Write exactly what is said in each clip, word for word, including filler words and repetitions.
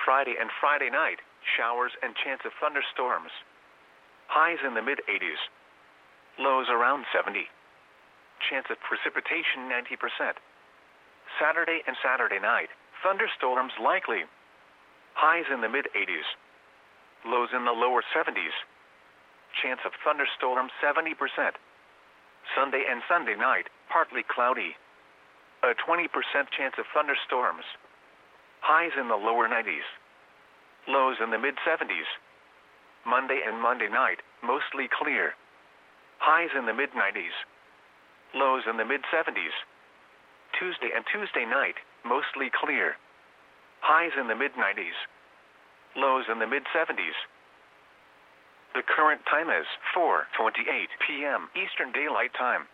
Friday and Friday night, showers and chance of thunderstorms. Highs in the mid eighties. Lows around seventy. Chance of precipitation ninety percent. Saturday and Saturday night, thunderstorms likely. Highs in the mid eighties. Lows in the lower seventies. Chance of thunderstorms seventy percent. Sunday and Sunday night, partly cloudy. A twenty percent chance of thunderstorms. Highs in the lower nineties. Lows in the mid seventies. Monday and Monday night, mostly clear. Highs in the mid nineties. Lows in the mid seventies. Tuesday and Tuesday night, mostly clear. Highs in the mid nineties. Lows in the mid seventies. The current time is four twenty-eight p m Eastern Daylight Time.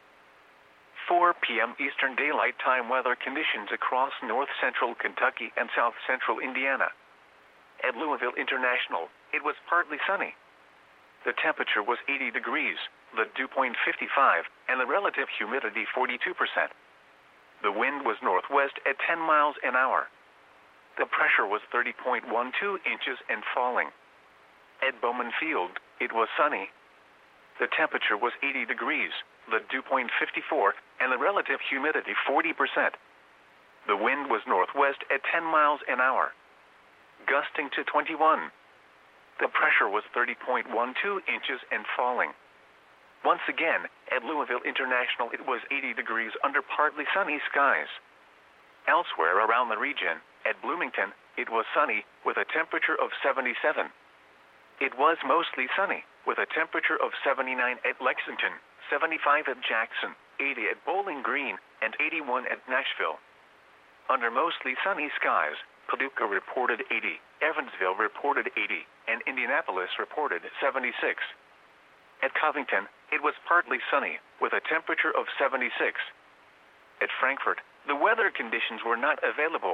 four p m Eastern Daylight Time weather conditions across north central Kentucky and south central Indiana. At Louisville International, it was partly sunny. The temperature was eighty degrees, the dew point fifty-five, and the relative humidity forty-two percent. The wind was northwest at ten miles an hour. The pressure was thirty point one two inches and falling. At Bowman Field, it was sunny. The temperature was eighty degrees, the dew point fifty-four, and the relative humidity forty percent. The wind was northwest at ten miles an hour, gusting to twenty-one. The pressure was thirty point one two inches and falling. Once again, at Louisville International it was eighty degrees under partly sunny skies. Elsewhere around the region, at Bloomington, it was sunny with a temperature of seventy-seven. It was mostly sunny, with a temperature of seventy-nine at Lexington, seventy-five at Jackson, eighty at Bowling Green, and eighty-one at Nashville. Under mostly sunny skies, Paducah reported eighty, Evansville reported eighty, and Indianapolis reported seventy-six. At Covington, it was partly sunny, with a temperature of seventy-six. At Frankfort, the weather conditions were not available.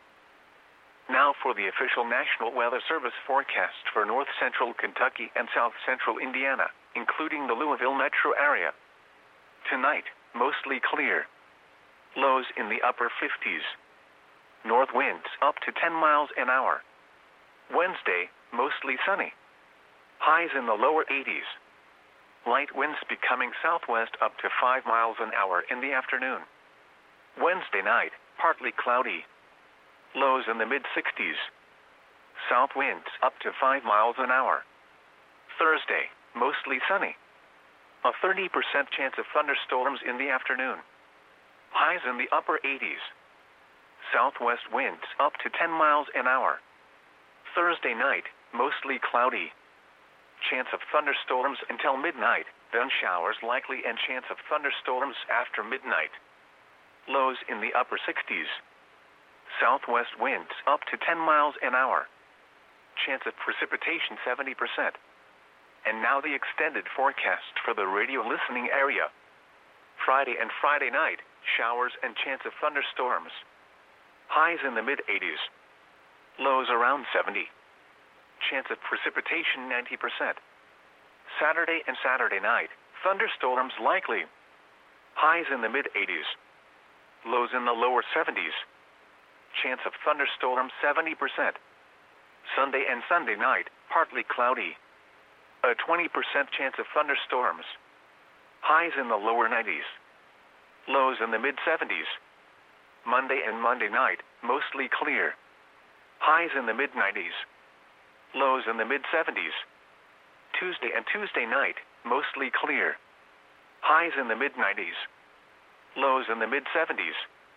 Now for the official National Weather Service forecast for north central Kentucky and south central Indiana, including the Louisville metro area. Tonight, mostly clear. Lows in the upper fifties. North winds up to ten miles an hour. Wednesday, mostly sunny. Highs in the lower eighties. Light winds becoming southwest up to five miles an hour in the afternoon. Wednesday night, partly cloudy. Lows in the mid sixties. South winds up to five miles an hour. Thursday, mostly sunny. A thirty percent chance of thunderstorms in the afternoon. Highs in the upper eighties. Southwest winds up to ten miles an hour. Thursday night, mostly cloudy. Chance of thunderstorms until midnight, then showers likely and chance of thunderstorms after midnight. Lows in the upper sixties. Southwest winds up to ten miles an hour. Chance of precipitation seventy percent. And now the extended forecast for the radio listening area. Friday and Friday night, showers and chance of thunderstorms. Highs in the mid eighties. Lows around seventy. Chance of precipitation ninety percent. Saturday and Saturday night, thunderstorms likely. Highs in the mid eighties. Lows in the lower seventies. Chance of thunderstorms seventy percent. Sunday and Sunday night, partly cloudy. A twenty percent chance of thunderstorms. Highs in the lower nineties. Lows in the mid seventies. Monday and Monday night, mostly clear. Highs in the mid nineties. Lows in the mid seventies. Tuesday and Tuesday night, mostly clear. Highs in the mid nineties. Lows in the mid seventies.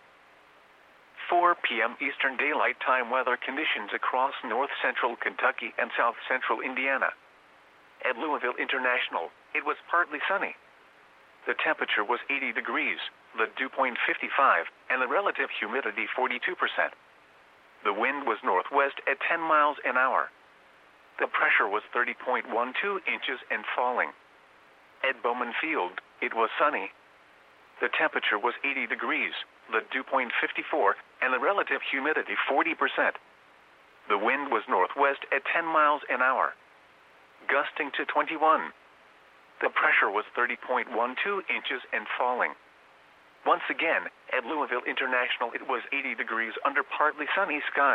four p m Eastern Daylight Time weather conditions across north central Kentucky and south central Indiana. At Louisville International, it was partly sunny. The temperature was eighty degrees, the dew point fifty-five, and the relative humidity forty-two percent. The wind was northwest at ten miles an hour. The pressure was thirty point one two inches and falling. At Bowman Field, it was sunny. The temperature was eighty degrees, the dew point fifty-four, and the relative humidity forty percent. The wind was northwest at ten miles an hour, gusting to twenty-one. The pressure was thirty point one two inches and falling. Once again, at Louisville International it was eighty degrees under partly sunny skies.